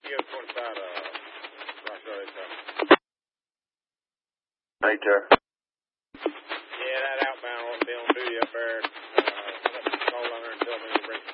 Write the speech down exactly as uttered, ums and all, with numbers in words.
you go twenty-five to Rock Charlie Tower? Right there. Yeah, that outbound won't be on duty up there. Uh, call on her and tell me to bring